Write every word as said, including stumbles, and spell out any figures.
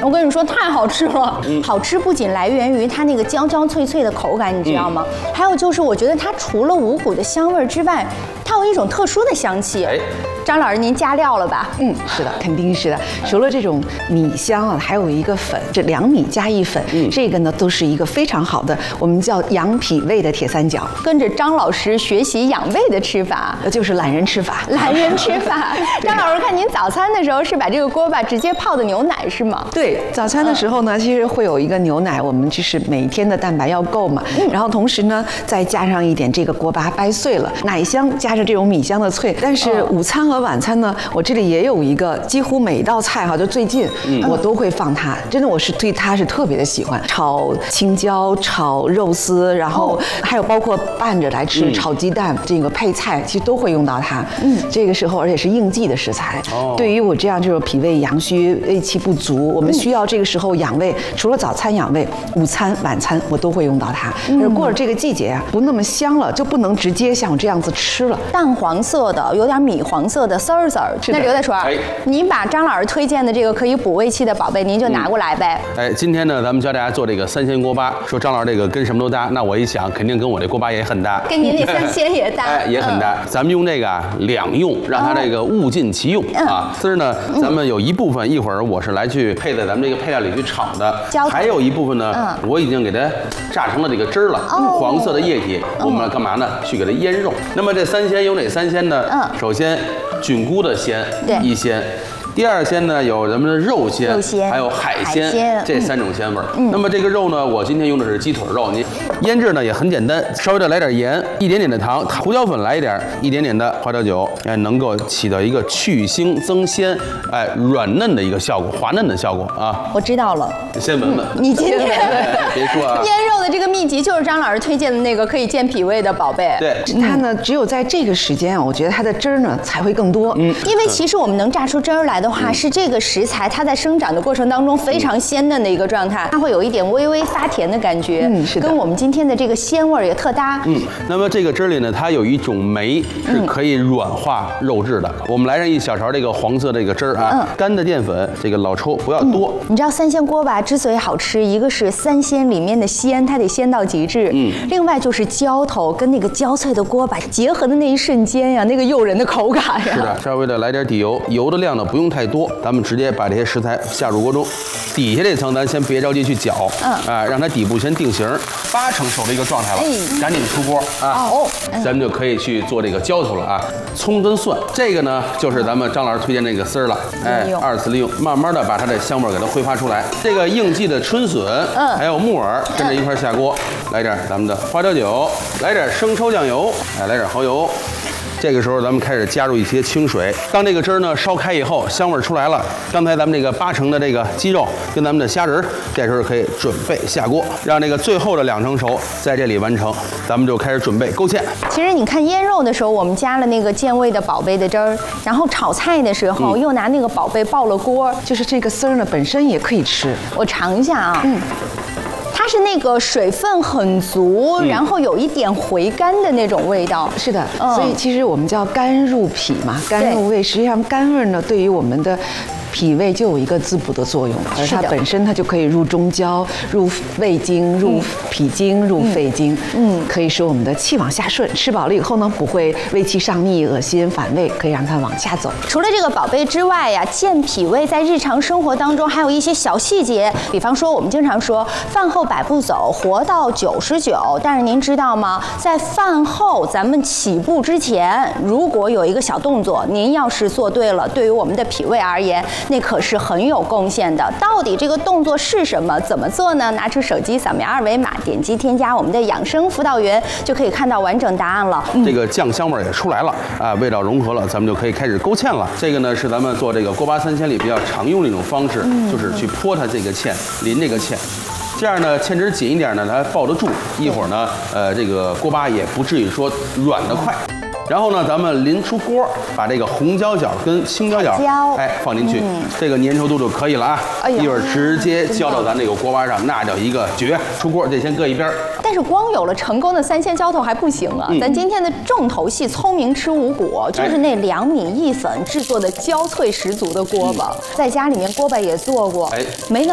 我跟你说，太好吃了。嗯、好吃不仅来源于它那个焦焦脆脆的口感，你知道吗？嗯、还有就是，我觉得它除了五谷的香味之外，它有一种特殊的香气。哎，张老师，您加料了吧？ 嗯，是的，肯定是的。除了这种米香啊，还有一个粉，这两米加一粉，嗯、这个呢都是一个非常好的，我们叫养脾胃的铁三角。 跟着张老师学习养胃的吃法， 呃，就是懒人吃法。 懒人吃法。张老师，看您早餐的时候是把这个锅巴直接泡的牛奶是吗？ 对，早餐的时候呢，其实会有一个牛奶，我们就是每天的蛋白要够嘛，嗯、然后同时呢再加上一点这个锅巴掰碎了，奶香加上这种米香的脆。但是午餐和晚餐呢，我这里也有一个，几乎每一道菜哈，就最近我都会放它，真的我是对它是特别的喜欢。炒青椒、炒肉丝，然后还有包括拌着来吃，炒鸡蛋，这个配菜其实都会用到它。嗯，这个时候而且是应季的食材，对于我这样就是脾胃阳虚、胃气不足，我们需要这个时候养胃，除了早餐养胃，午餐、晚餐我都会用到它。而过了这个季节啊，不那么香了，就不能直接像我这样子吃了。 淡黄色的，有点米黄色的丝儿丝儿。那刘大厨，您把张老师推荐的这个可以补胃气的宝贝，您就拿过来呗。 哎，今天呢，咱们教大家做这个三鲜锅巴。说张老师这个跟什么都搭，那我一想，肯定跟我这锅巴也很搭， 跟您那三鲜也搭， 哎，也很搭。咱们用这个啊两用，让它这个物尽其用啊。丝儿呢，咱们有一部分一会儿我是来去配在咱们这个配料里去炒的，还有一部分呢，我已经给它榨成了这个汁儿了，黄色的液体，我们干嘛呢？去给它腌肉。那么这三鲜有哪三鲜呢？嗯，首先菌菇的鲜一鲜。第二鲜呢，有咱们的肉鲜， 肉鲜还有海鲜， 海鲜这三种鲜味儿。嗯、那么这个肉呢，我今天用的是鸡腿肉，你腌制呢也很简单，稍微的来点盐，一点点的糖，胡椒粉来一点，一点点的花椒酒，哎，能够起到一个去腥增鲜，哎，软嫩的一个效果，滑嫩的效果啊。 我知道了， 先闻闻。 嗯、你今天别说啊， 腌肉的这个秘籍就是张老师推荐的那个可以健脾胃的宝贝。 对， 它呢只有在这个时间啊，我觉得它的汁儿呢才会更多。嗯， 因为其实我们能榨出汁儿来的话，是这个食材它在生长的过程当中非常鲜嫩的一个状态，它会有一点微微发甜的感觉，嗯，是的，跟我们今天的这个鲜味儿也特搭。 嗯，那么这个汁里呢，它有一种酶是可以软化肉质的。我们来上一小勺这个黄色这个汁儿啊，嗯、干的淀粉，这个老抽不要多。 嗯、你知道三鲜锅巴之所以好吃，一个是三鲜里面的鲜，它得鲜到极致，嗯，另外就是浇头跟那个焦脆的锅巴结合的那一瞬间呀，那个诱人的口感呀。 是的，稍微的来点底油，油的量呢不用太多。咱们直接把这些食材下入锅中，底下这层咱先别着急去搅，嗯，啊，让它底部先定型，八成熟的一个状态了，哎、赶紧出锅啊！哦，咱们就可以去做这个浇头了啊。葱跟蒜，这个呢就是咱们张老师推荐那个丝儿了，哎，二次利用，慢慢的把它的香味给它挥发出来。这个应季的春笋，嗯，还有木耳跟着一块下锅，来点咱们的花椒酒，来点生抽酱油，哎，来点蚝油。这个时候咱们开始加入一些清水，当这个汁儿呢烧开以后，香味出来了。刚才咱们这个八成的这个鸡肉跟咱们的虾仁，这时候可以准备下锅，让这个最后的两成熟在这里完成。咱们就开始准备勾芡。 其实你看腌肉的时候，我们加了那个健胃的宝贝的汁儿，然后炒菜的时候、嗯、又拿那个宝贝爆了锅， 就是这个丝儿呢本身也可以吃。 我尝一下啊。嗯。它是那个水分很足，嗯、然后有一点回甘的那种味道。 是的，嗯、所以其实我们叫甘入脾嘛，甘入胃。实际上甘味呢，对于我们的脾胃就有一个滋补的作用，而它本身它就可以入中焦、入胃经、入脾经、入肺经，嗯，可以使我们的气往下顺。吃饱了以后呢，不会胃气上逆、恶心反胃，可以让它往下走。 除了这个宝贝之外呀，健脾胃在日常生活当中还有一些小细节，比方说我们经常说饭后百步走，活到九十九。但是您知道吗？在饭后咱们起步之前，如果有一个小动作，您要是做对了，对于我们的脾胃而言，那可是很有贡献的。到底这个动作是什么？怎么做呢？拿出手机扫描二维码，点击添加我们的养生辅导员，就可以看到完整答案了。 这个酱香味也出来了啊，味道融合了，咱们就可以开始勾芡了。这个呢是咱们做这个锅巴三鲜里比较常用的一种方式，嗯、就是去泼它这个芡，淋这个芡。这样呢，芡汁紧一点呢，它抱得住。一会儿呢，呃，这个锅巴也不至于说软得快。然后呢，咱们淋出锅，把这个红椒角跟青椒角，哎，放进去，嗯、这个粘稠度就可以了啊。哎、一会儿直接浇到咱这个锅巴上，那叫一个绝。出锅这先搁一边。 但是光有了成功的三鲜浇头还不行啊，嗯、咱今天的重头戏，聪明吃五谷，就是那两米意粉制作的焦脆十足的锅巴，嗯、在家里面锅巴也做过，哎，没。